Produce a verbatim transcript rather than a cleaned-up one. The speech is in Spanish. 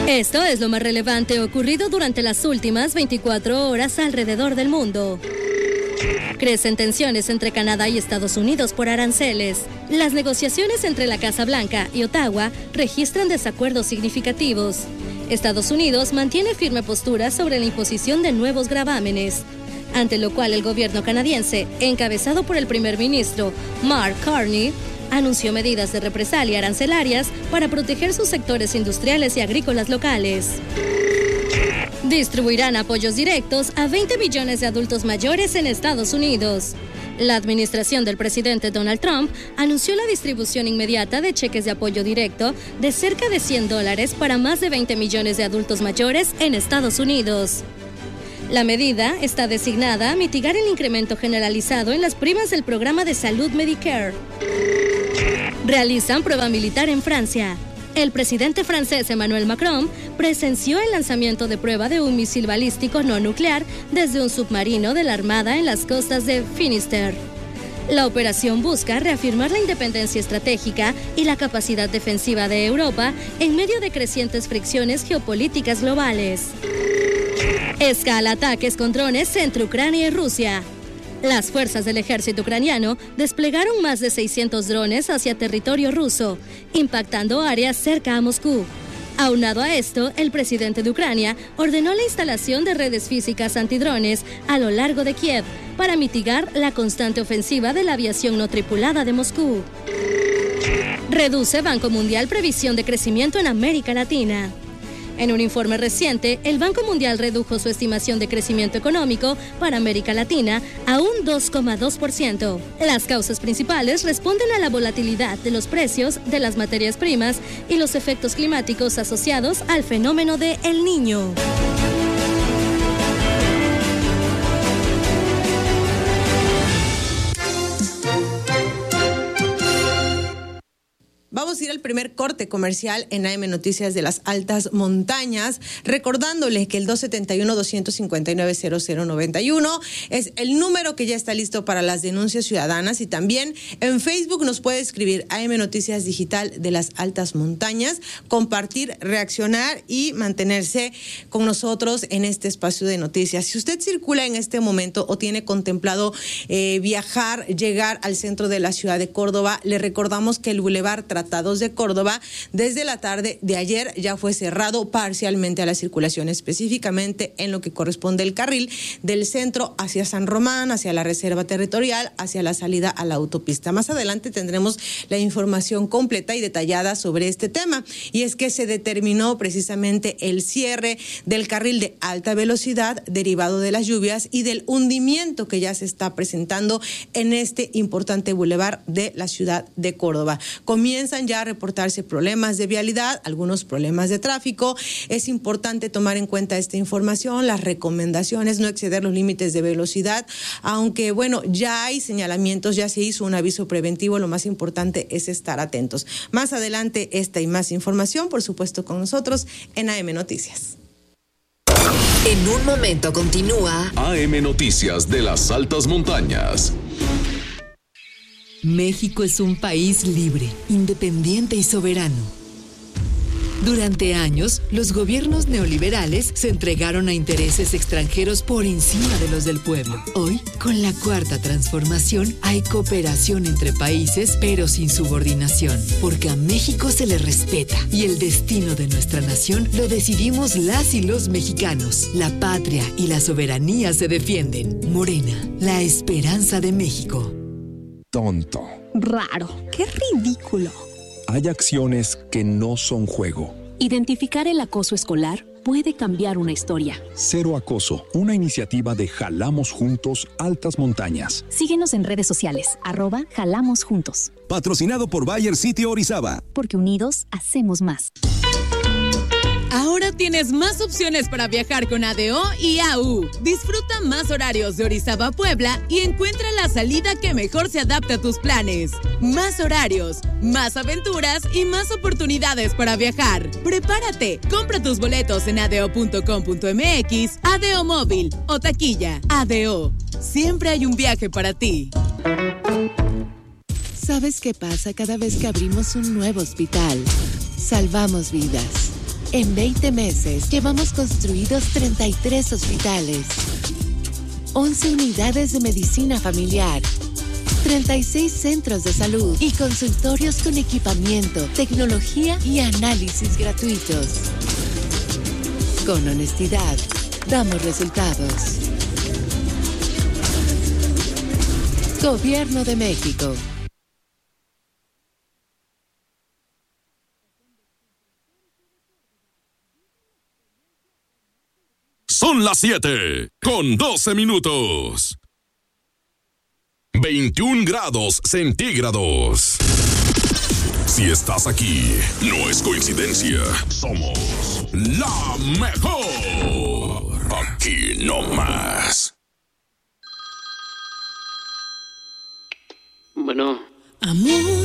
Esto es lo más relevante ocurrido durante las últimas veinticuatro horas alrededor del mundo. Crecen tensiones entre Canadá y Estados Unidos por aranceles. Las negociaciones entre la Casa Blanca y Ottawa registran desacuerdos significativos. Estados Unidos mantiene firme postura sobre la imposición de nuevos gravámenes, ante lo cual el gobierno canadiense, encabezado por el primer ministro Mark Carney, anunció medidas de represalia arancelarias para proteger sus sectores industriales y agrícolas locales. Distribuirán apoyos directos a veinte millones de adultos mayores en Estados Unidos. La administración del presidente Donald Trump anunció la distribución inmediata de cheques de apoyo directo de cerca de cien dólares para más de veinte millones de adultos mayores en Estados Unidos. La medida está designada a mitigar el incremento generalizado en las primas del programa de salud Medicare. Realizan prueba militar en Francia. El presidente francés Emmanuel Macron presenció el lanzamiento de prueba de un misil balístico no nuclear desde un submarino de la Armada en las costas de Finistère. La operación busca reafirmar la independencia estratégica y la capacidad defensiva de Europa en medio de crecientes fricciones geopolíticas globales. Escala ataques con drones entre Ucrania y Rusia. Las fuerzas del ejército ucraniano desplegaron más de seiscientos drones hacia territorio ruso, impactando áreas cerca a Moscú. Aunado a esto, el presidente de Ucrania ordenó la instalación de redes físicas antidrones a lo largo de Kiev para mitigar la constante ofensiva de la aviación no tripulada de Moscú. Reduce Banco Mundial previsión de crecimiento en América Latina. En un informe reciente, el Banco Mundial redujo su estimación de crecimiento económico para América Latina a un dos coma dos por ciento. Las causas principales responden a la volatilidad de los precios de las materias primas y los efectos climáticos asociados al fenómeno de El Niño. Vamos a ir al primer corte comercial en A M Noticias de las Altas Montañas, recordándole que el dos siete uno, dos cinco nueve, cero cero nueve uno es el número que ya está listo para las denuncias ciudadanas, y también en Facebook nos puede escribir A M Noticias Digital de las Altas Montañas, compartir, reaccionar y mantenerse con nosotros en este espacio de noticias. Si usted circula en este momento o tiene contemplado eh, viajar, llegar al centro de la ciudad de Córdoba, le recordamos que el Boulevard Tratados de Córdoba desde la tarde de ayer ya fue cerrado parcialmente a la circulación, específicamente en lo que corresponde al carril del centro hacia San Román, hacia la reserva territorial, hacia la salida a la autopista. Más adelante tendremos la información completa y detallada sobre este tema, y es que se determinó precisamente el cierre del carril de alta velocidad derivado de las lluvias y del hundimiento que ya se está presentando en este importante bulevar de la ciudad de Córdoba. Comienzan ya a reportarse problemas de vialidad, algunos problemas de tráfico. Es importante tomar en cuenta esta información, las recomendaciones, no exceder los límites de velocidad, aunque bueno, ya hay señalamientos, ya se hizo un aviso preventivo, lo más importante es estar atentos. Más adelante esta y más información, por supuesto, con nosotros en A M Noticias. En un momento continúa A M Noticias de las Altas Montañas. México es un país libre, independiente y soberano. Durante años, los gobiernos neoliberales se entregaron a intereses extranjeros por encima de los del pueblo. Hoy, con la cuarta transformación, hay cooperación entre países, pero sin subordinación, porque a México se le respeta y el destino de nuestra nación lo decidimos las y los mexicanos. La patria y la soberanía se defienden. Morena, la esperanza de México. Tonto. Raro. Qué ridículo. Hay acciones que no son juego. Identificar el acoso escolar puede cambiar una historia. Cero Acoso, una iniciativa de Jalamos Juntos Altas Montañas. Síguenos en redes sociales, arroba Jalamos Juntos. Patrocinado por Bayer City Orizaba. Porque unidos hacemos más. Ahora tienes más opciones para viajar con A D O y A U. Disfruta más horarios de Orizaba a Puebla y encuentra la salida que mejor se adapte a tus planes. Más horarios, más aventuras y más oportunidades para viajar. Prepárate, compra tus boletos en adeo punto com punto m x, Adeo Móvil o taquilla. A D O, siempre hay un viaje para ti. ¿Sabes qué pasa cada vez que abrimos un nuevo hospital? Salvamos vidas. En veinte meses llevamos construidos treinta y tres hospitales, once unidades de medicina familiar, treinta y seis centros de salud y consultorios con equipamiento, tecnología y análisis gratuitos. Con honestidad, damos resultados. Gobierno de México. Son las siete con doce minutos. veintiún grados centígrados. Si estás aquí, no es coincidencia. Somos la mejor. Aquí no más. Bueno. Amor.